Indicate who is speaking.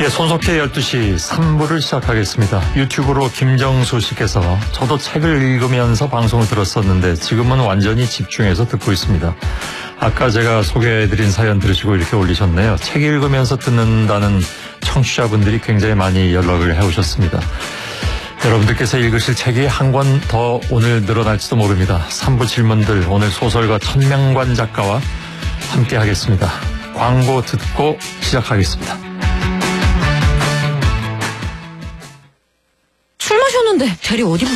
Speaker 1: 예, 손석희의 12시 3부를 시작하겠습니다. 유튜브로 김정수 씨께서 저도 책을 읽으면서 방송을 들었었는데 지금은 완전히 집중해서 듣고 있습니다. 아까 제가 소개해드린 사연 들으시고 이렇게 올리셨네요. 책 읽으면서 듣는다는 청취자분들이 굉장히 많이 연락을 해오셨습니다. 여러분들께서 읽으실 책이 한 권 더 오늘 늘어날지도 모릅니다. 3부 질문들 오늘 소설가 천명관 작가와 함께 하겠습니다. 광고 듣고 시작하겠습니다.
Speaker 2: 술 마셨는데 대리 어디